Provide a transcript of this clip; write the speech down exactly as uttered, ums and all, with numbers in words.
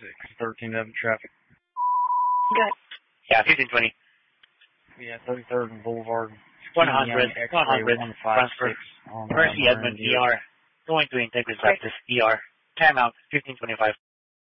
six, thirteen Evan traffic. Good. Yeah, fifteen twenty. Yeah, thirty-third and Boulevard. one hundred, one hundred, transfer. Mercy Edmund, E R. Going to Integrity Baptist, E R. Time out, fifteen twenty-five.